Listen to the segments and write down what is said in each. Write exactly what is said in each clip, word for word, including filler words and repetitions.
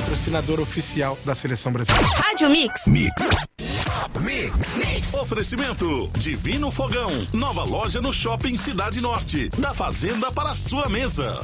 patrocinador oficial da Seleção Brasileira. Rádio Mix. Mix. Mix. Mix. Oferecimento Divino Fogão. Nova loja no Shopping Cidade Norte. Da fazenda para a sua mesa.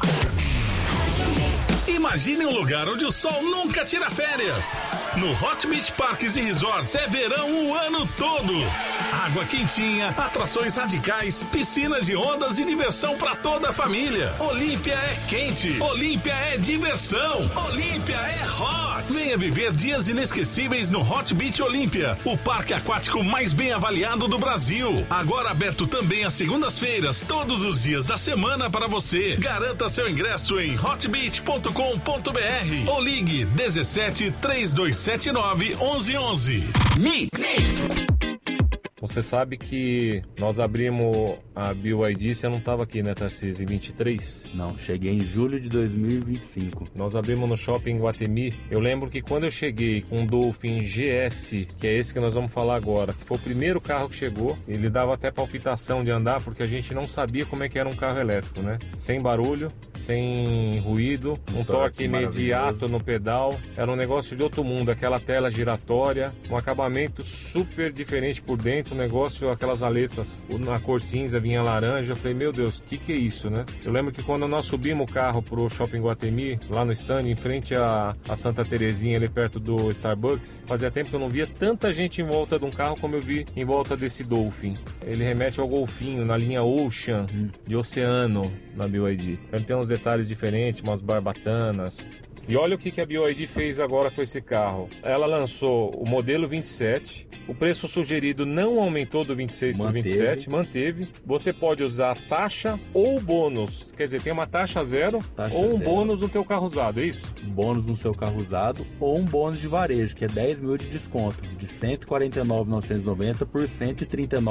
Imagine um lugar onde o sol nunca tira férias. No Hot Beach Parques e Resorts é verão o ano todo. Água quentinha, atrações radicais, piscina de ondas e diversão para toda a família. Olímpia é quente, Olímpia é diversão, Olímpia é hot. Venha viver dias inesquecíveis no Hot Beach Olímpia, o parque aquático mais bem avaliado do Brasil. Agora aberto também às segundas-feiras, todos os dias da semana para você. Garanta seu ingresso em hot beach ponto com ponto b r ou ligue dezessete, três dois sete nove, onze onze. Mix. Você sabe que nós abrimos a B Y D, você não estava aqui, né, Tarcísio, em vinte e três? Não, cheguei em julho de dois mil e vinte e cinco. Nós abrimos no Shopping Guatemi. Eu lembro que quando eu cheguei com o Dolphin G S, que é esse que nós vamos falar agora, que foi o primeiro carro que chegou, ele dava até palpitação de andar, porque a gente não sabia como é que era um carro elétrico, né? Sem barulho, sem ruído, um, um torque imediato no pedal, era um negócio de outro mundo, aquela tela giratória, um acabamento super diferente por dentro, um negócio, aquelas aletas na cor cinza, vinha laranja. Eu falei, meu Deus, o que que é isso, né? Eu lembro que quando nós subimos o carro pro Shopping Guatemi, lá no stand, em frente a, a Santa Terezinha, ali perto do Starbucks, fazia tempo que eu não via tanta gente em volta de um carro como eu vi em volta desse Dolphin. Ele remete ao golfinho, na linha Ocean, de oceano, na B Y D. Ele tem uns detalhes diferentes, umas barbatanas. E olha o que a B Y D fez agora com esse carro. Ela lançou o modelo vinte e sete, o preço sugerido não aumentou do vinte e seis para o vinte e sete, manteve. Você pode usar taxa ou bônus, quer dizer, tem uma taxa zero taxa ou um zero. Bônus no teu carro usado, é isso? Um bônus no seu carro usado ou um bônus de varejo, que é dez mil de desconto, de cento e quarenta e nove mil novecentos e noventa por cento e trinta e nove